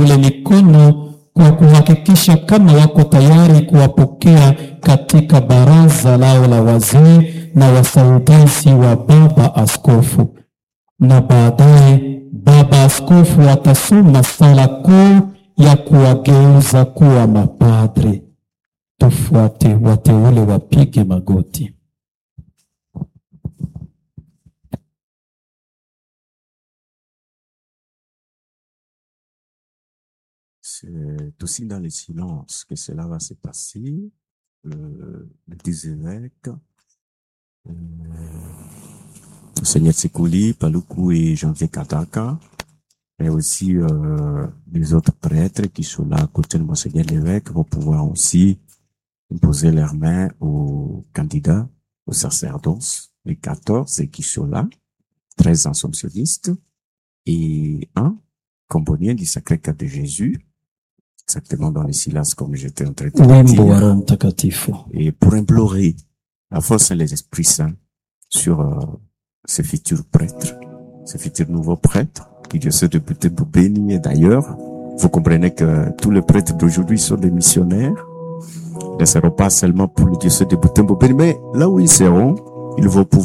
ule mikono kwa kuhakikisha kama wako tayari kuwapokea katika baraza lao la wazee na wasaidizi wa baba askofu. Na baadaye baba askofu atasoma sala kuu ya kuwageuza kuwa mapadre. Tufuate, wateule wapige magoti. C'est aussi dans le silence que cela va se passer. Les 10 évêques, Seigneur Tsekouli, Paluku et Janvier Kataka, et aussi les autres prêtres qui sont là à côté de Monseigneur l'évêque vont pouvoir aussi imposer leurs mains aux candidats au sacerdoce. Les 14 qui sont là, 13 assomptionnistes et un compagnon du Sacré-Cœur de Jésus, exactement dans les silence comme j'étais en train de dire, et pour implorer la force et les esprits saints sur ces futurs prêtres, ces futurs nouveaux prêtres du diocèse de Butembo-Beni. Et d'ailleurs, vous comprenez que tous les prêtres d'aujourd'hui sont des missionnaires. Ils ne seront pas seulement pour le diocèse de Butembo-Beni, mais là où ils seront, ils vont pouvoir